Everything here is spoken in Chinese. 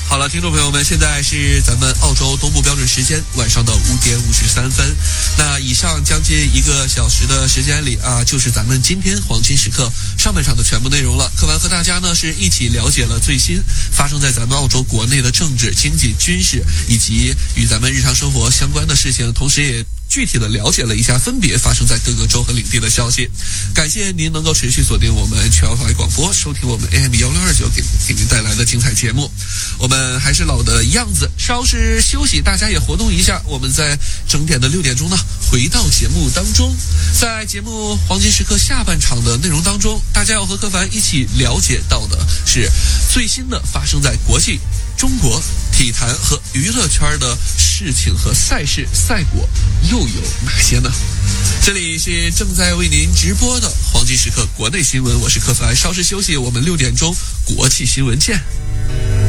好了，听众朋友们，现在是咱们澳洲东部标准时间晚上的5点53分。那以上将近1个小时的时间里啊，就是咱们今天黄金时刻上半场的全部内容了。柯凡和大家呢是一起了解了最新发生在咱们澳洲国内的政治、经济、军事以及与咱们日常生活相关的事情，同时也具体的了解了一下分别发生在各个州和领地的消息。感谢您能够持续锁定我们全澳华语广播，收听我们 AM1629给您带来的精彩节目。我们还是老的样子，稍事休息，大家也活动一下。我们在整点的6点钟呢，回到节目当中。在节目黄金时刻下半场的内容当中，大家要和柯凡一起了解到的是最新的发生在国际、中国体坛和娱乐圈的事情和赛事赛果又有哪些呢？这里是正在为您直播的黄金时刻国内新闻，我是柯凡，稍事休息，我们6点钟国际新闻见。